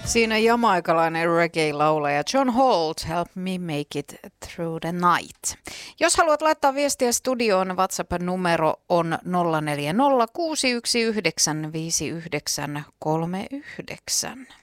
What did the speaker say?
Siinä jamaikalainen reggae-laulaja John Holt, Help Me Make It Through the Night. Jos haluat laittaa viestiä studioon, WhatsApp-numero on 0406195939.